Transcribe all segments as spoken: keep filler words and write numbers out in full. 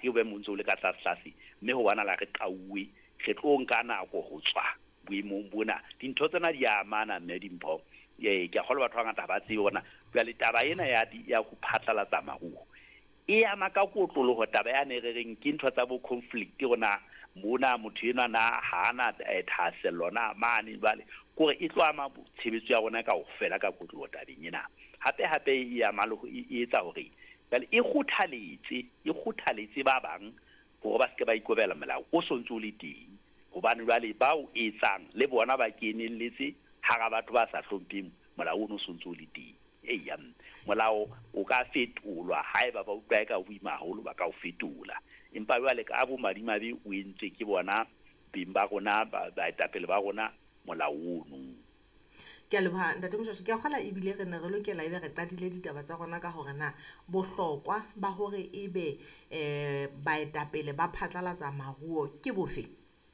tlase o be montse o le ka tlase tlase mme ho bana la re qauwe re tlo nka nako ho tswa boemong bona dintho tsena di amana mme dimpho eh ke a kgolwa batho ba ngata ba tsebe bona jwa le taba ena ya ya go phatlalatsa maruo e ama ka kotlolo ho taba ya ne re reng ke ntho tsa bo conflict rona mona motho ena na hana thasellona mane bale gore e tlo ama tshebetso ya rona ka ofela ka kotlolo tabeng ena hape hape ya maloko e etsa hore bale e khuthaletse e khuthaletse ba bang gore ba se ba ikobela molao o sontso le teng hobane bale ba o etsang le bona ba kenelletse ha ga batho ba sa hlompeng molao o no sontso le teng eya molao o ka fetolwa haeba ba utlwa ka boima haholo ba ka o fetola empa jwale ka bo madimabe o entse ke bona bimba gona ba etapele ba gona molao ono ke a leboha ntate Moshoeshoe ke a kgola ebile re ne re lokela ebe re qadile ditaba tsa rona ka hore na bohlokwa ba hore ebe eh ba etapele ba phatlalatsa maruo ke bofe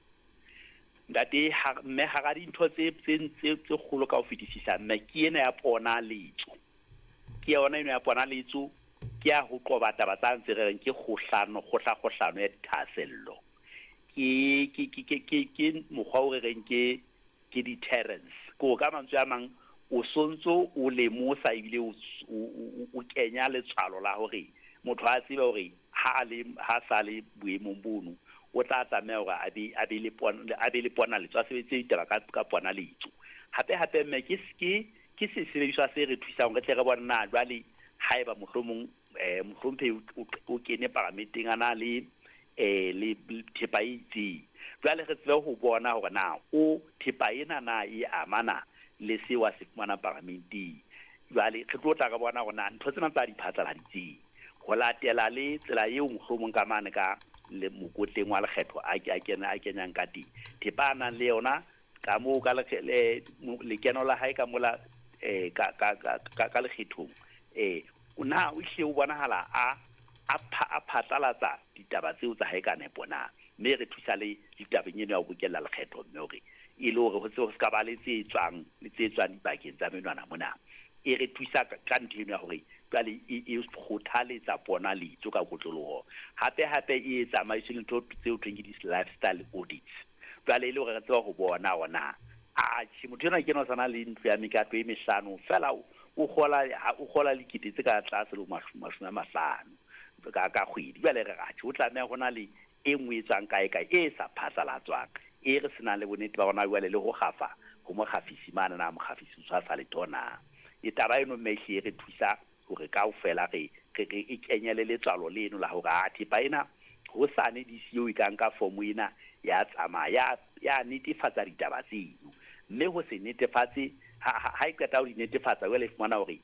ntate ha mme ha ga dintho tse tse tse kgolo ka o fetisisa mme ke ena ya pona letso ke yona ena ya pona letso ke a ho qoba taba tsa ntse re reng ke kgohlano kgohla kgohlano ya dithasello ke ke ke ke ke mokgwa o re reng ke ke deterrence go ka mantswe a mang o sontso o le mosa ibile o kenya le tshalo la hore motho a tseba hore ha le ha sa le boemong bono o tla tsamaya hore a be a be le pona a be le pona le tsa sebetse ditaba ka ka pona letso hape hape mme ke ke ke se sebediswa se re thusang re tle re bona jwale haeba mohlomong eh mohlompe o kene parameting ana le eh le thepa itse jwale re tsebe ho bona hore na o thepa ena na e amana le se wa se fumana paramenti jwale re tlo tla ka bona gona ntho tsena tsa diphatla ditse ho latela le tsela eo mohlomong ka mane ka le mokotleng wa lekgetho a ke a kena a kenyang ka ti thepa ana le yona ka mo ka le le keno la hae ka mola eh ka ka ka ka lekgethong eh una o hle o bonahala a a phatlalatsa ditaba tseo tsa hae ka nepona mme re thusa le ditabeng eno ya go bokella lekgetho mme hore e le hore ho se ho ska ba le tse tswang le tse tswang dipakeng tsa menwana mona e re thusa ka ntho eno ya hore jwale e khothaletsa pona letso ka kotloloho hape hape e etsa maiseng ntho tseo tweng di lifestyle audits jwale e le hore re tseba ho bona ona a tshi motho ena ke no sana le ntlo ya mekato e mehlano fela o khola o khola le kitetse ka tlase le mashome a mahlano ka ka khwedi jwale re ga tshi o tla me gona le e nngwe tsang kae kae e sa phatlalatswang e re sena le bonete ba bona jwale le ho kgafa ho mo khafisi mana na mo khafisi tsa sa le tona e taba eno mehle re thusa hore ka o fela re re e kenyele le tsalo leno la hore a thipa ena ho sane di sio e kang ka form ena ya tsamaya ya netefatsa ditaba tseno mme ho se netefatse ha e qeta ho di netefatsa jwale fumana hore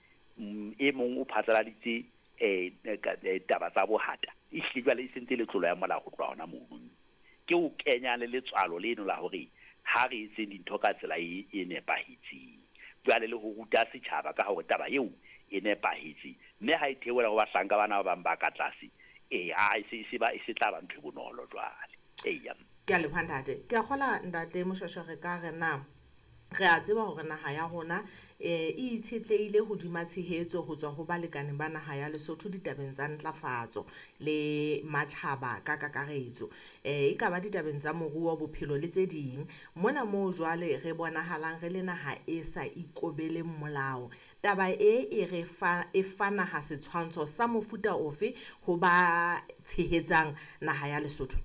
e mong o phatlaladitse eh taba tsa bohata e hlijwa le sentse le tlolo ya mola go tloa ona moo ke o kenya le letswalo leno la hore ha re itse dintho ka tsela e nepahetseng jwale le ho ruta setjhaba ka hore taba eo e nepahetse mme ha e theola go bahlanka bana ba bang ba ka tlase eh a se se ba se tla ba ntho bonolo jwale eya ke a le phantate ke a gola ntate Moshoeshoe re ka re na re a tseba hore naha ya rona e itshetleile hodima tshehetso ho tswa ho balekane ba naha ya Lesotho ditabeng tsa ntlafatso le matjhaba ka kakaretso e e ka ba ditabeng tsa moruo bophelo le tse ding mona mo jwale re bonahalang re le naha e sa ikobele molao taba e e re fa e fana ha setshwantsho sa mofuta ofe ho ba tshehetsang naha ya Lesotho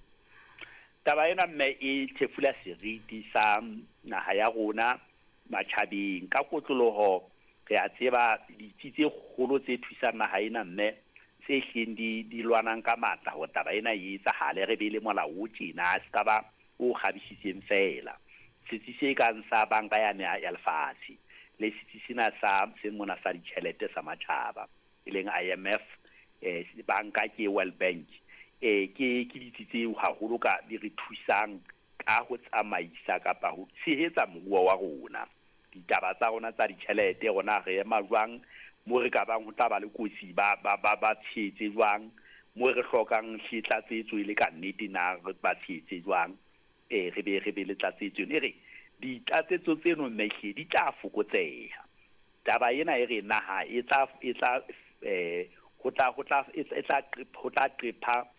taba ena mme e thefula seriti sa naha ya rona matjhabeng ka kotloloho re a tseba ditsi tse kgolo tse thusang naha ena mme tse hleng di di lwanang ka matla ho taba ena e etsa hale re be le molao o tjena a ska ba o kgabisitseng fela setsi se ka nsa banka ya ya lefatshe le setsi sena sa se mona sa ditjhelete sa matjhaba e leng I M F eh banka ke World Bank eh ke ke ditsitse haholo ka di re thusang ka ho tsamaisa kapa ho tshehetsa moruo wa rona ditaba tsa rona tsa ditjhelete rona re ema jwang mo re ka bang ho tla ba le kotsi ba ba ba ba tshetse jwang mo re hlokang hletlatsetso ile ka nnete na re ba tshetse jwang eh re be re be le tlatsetso ne re ditatsetso tseno mehle di tla fokotseha taba ena e re naha e tla e tla eh ho tla ho tla e tla ho tla qepha